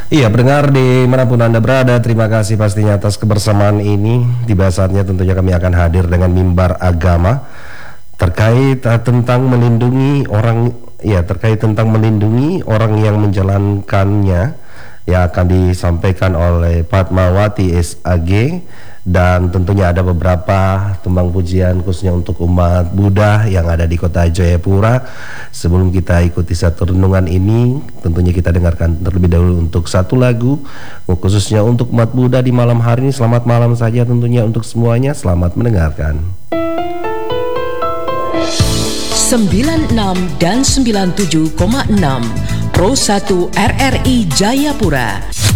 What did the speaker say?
Iya, pendengar dimanapun Anda berada, terima kasih pastinya atas kebersamaan ini. Tiba saatnya tentunya kami akan hadir dengan mimbar agama terkait tentang melindungi orang, ya terkait tentang melindungi orang yang menjalankannya, yang akan disampaikan oleh Fatmawati SAG. Dan tentunya ada beberapa tembang pujian khususnya untuk umat Buddha yang ada di kota Jayapura. Sebelum kita ikuti satu renungan ini, tentunya kita dengarkan terlebih dahulu untuk satu lagu khususnya untuk umat Buddha di malam hari ini. Selamat malam saja tentunya untuk semuanya, selamat mendengarkan. 96 dan 97,6 Pro 1 RRI Jayapura.